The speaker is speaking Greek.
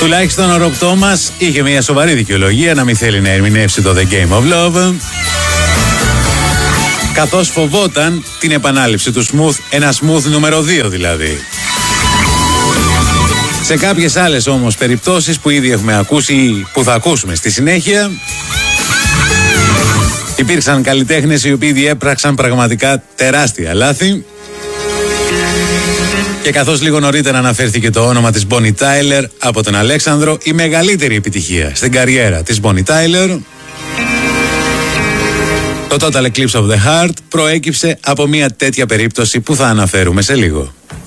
Τουλάχιστον ο Ρομπ Τόμας είχε μια σοβαρή δικαιολογία να μην θέλει να ερμηνεύσει το The Game of Love, καθώς φοβόταν την επανάληψη του Smooth, ένα Smooth νούμερο 2 δηλαδή. Σε κάποιες άλλες όμως περιπτώσεις που ήδη έχουμε ακούσει ή που θα ακούσουμε στη συνέχεια, υπήρξαν καλλιτέχνες οι οποίοι διέπραξαν πραγματικά τεράστια λάθη. Και καθώς λίγο νωρίτερα αναφέρθηκε το όνομα της Bonnie Tyler από τον Αλέξανδρο, η μεγαλύτερη επιτυχία στην καριέρα της Bonnie Tyler, το Total Eclipse of the Heart, προέκυψε από μια τέτοια περίπτωση που θα αναφέρουμε σε λίγο.